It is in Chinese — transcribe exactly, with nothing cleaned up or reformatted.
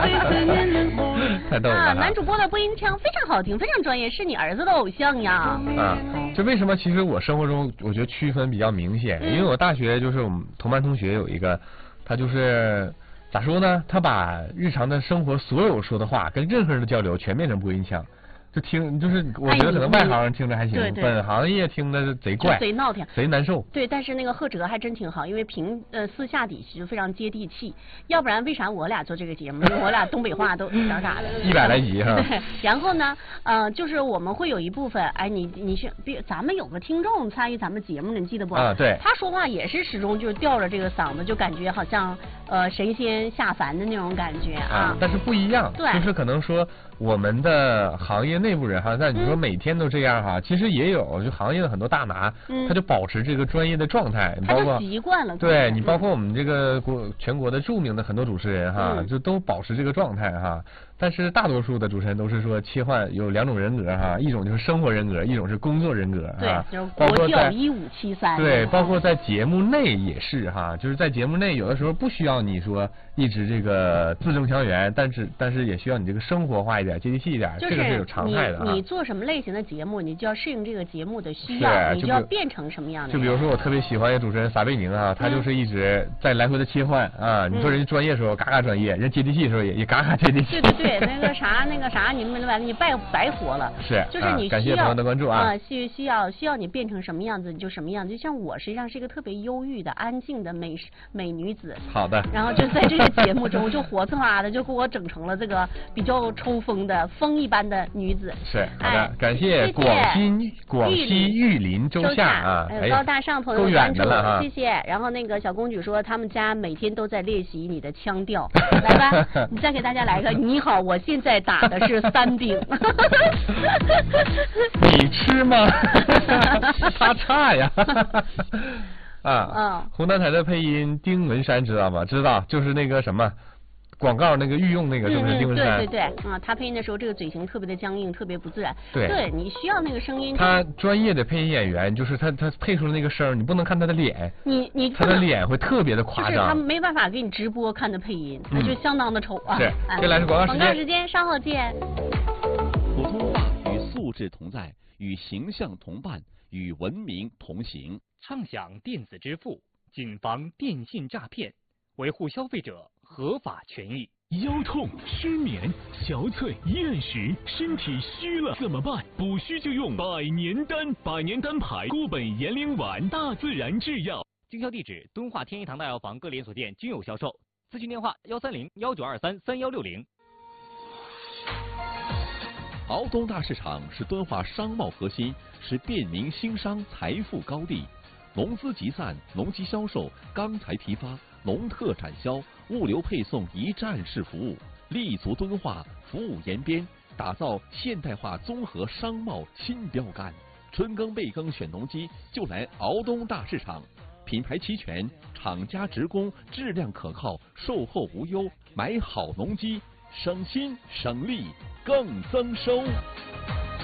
太逗了啊！ 男主播的播音腔非常好听，非常专业，是你儿子的偶像呀。 啊，这为什么？其实我生活中我觉得区分比较明显，嗯、因为我大学就是我们同班同学有一个，他就是咋说呢？他把日常的生活所有说的话跟任何人的交流全变成播音腔。就听，就是我觉得可能外行人听着还行， 对对本行业听的是贼怪， 贼闹挺， 贼难受。 对，但是那个贺哲还真挺好，因为平呃私下底就非常接地气，要不然为啥我俩做这个节目？因为我俩东北话都啥啥的。 一百来集哈。 对，然后呢，呃，就是我们会有一部分，哎，你你是，比咱们有个听众参与咱们节目，你记得不？ 啊，对。 他说话也是始终就吊着这个嗓子，就感觉好像呃神仙下凡的那种感觉啊。 啊，但是不一样， 对， 就是可能说我们的行业内部人哈，在你说每天都这样哈，嗯、其实也有就行业的很多大拿，嗯、他就保持这个专业的状态， 他就习惯了。 对你包括我们这个国全国的著名的很多主持人哈， 嗯、 就都保持这个状态哈。但是大多数的主持人都是说切换有两种人格哈，一种就是生活人格，一种是工作人格啊。 对，就是国教一五七三。 对，包括在节目内也是哈，就是在节目内有的时候不需要你说一直这个字正腔圆，但是但是也需要你这个生活化一点、接地气一点， 就是、 这个是有常态的啊。 你你做什么类型的节目，你就要适应这个节目的需要，你就要变成什么样的。 就比如说我特别喜欢一个主持人撒贝宁啊，他就是一直在来回的切换啊。 嗯、 你说人家专业的时候嘎嘎专业，人接地气的时候也也嘎嘎接地气。 对对对，那个啥那个啥，你们完你白白活了。 是， 就是你需要、 啊、感谢朋友的关注啊。 啊，需需要需要你变成什么样子你就什么样子。就像我实际上是一个特别忧郁的、安静的美美女子。 好的。 然后就在这个节目中，就活蹭啦的就给我整成了这个比较抽风的风一般的女子。 是，好的， 哎、 感谢广西广西玉林州下啊， 还有高大上朋友的关注， 谢谢。然后那个小公举说他们家每天都在练习你的腔调，来吧，你再给大家来个你好，我现在打的是三饼。 你吃吗？他差呀。啊， 嗯， 湖南台的配音丁文山知道吗？知道，就是那个什么广告那个御用那个，是不是丁文山？ 对对对，啊，他配音的时候这个嘴型特别的僵硬，特别不自然。 对， 对你需要那个声音。 他专业的配音演员，就是他他配出的那个声，你不能看他的脸， 你你他的脸会特别的夸张， 就是他没办法给你直播看的配音，那、嗯、就相当的丑啊。 是，接下来是广告时间， 广告时间稍后见。 普通话与素质同在，与形象同伴，与文明同行。 畅享电子支付，谨防电信诈骗，维护消费者合法权益。 腰痛、失眠、憔悴、厌食，身体虚了怎么办？补虚就用百年丹，百年丹牌固本延龄丸，大自然制药。 经销地址：敦化天一堂大药房各连锁店均有销售。咨询电话：幺三零幺九二三三幺六零。 敖东大市场是敦化商贸核心，是便民兴商财富高地。农资集散、农机销售、钢材批发、农特产销、物流配送一站式服务，立足敦化，服务延边，打造现代化综合商贸新标杆。春耕备耕选农机就来敖东大市场，品牌齐全，厂家直供，质量可靠，售后无忧，买好农机省心省力更增收。